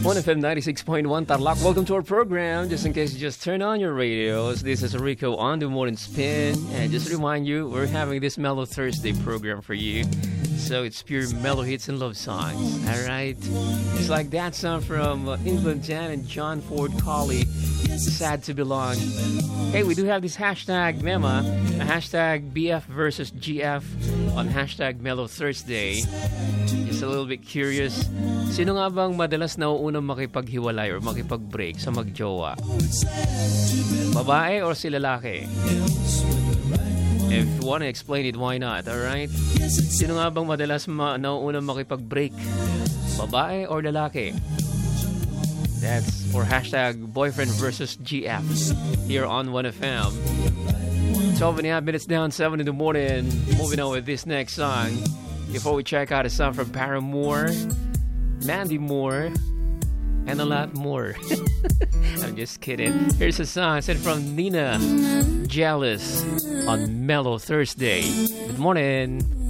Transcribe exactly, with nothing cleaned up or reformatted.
one F M ninety-six point one Tarlac. Welcome to our program. Just in case you just turn on your radios, this is Rico on the Morning Spin. And just to remind you, we're having this Mellow Thursday program for you. So it's pure mellow hits and love songs. Alright? It's like that song from uh, England Jan and John Ford Colley, Sad to Belong. Hey, we do have this hashtag Mema, a hashtag B F versus G F on hashtag Mellow Thursday. Just a little bit curious. Sino nga bang madalas nauunang makipaghiwalay or makipag-break sa magjowa? Babae or si lalaki? If you want to explain it, why not? Alright? Sino nga bang madalas ma- nauunang makipag-break? Babae or lalaki? That's for hashtag boyfriend versus G F here on one F M. twelve and a half minutes down, seven in the morning. Moving on with this next song. Before we check out a song from Paramore, Mandy Moore, and a lot more. I'm just kidding. Here's a song sent from Nina, Jealous, on Mellow Thursday. Good morning.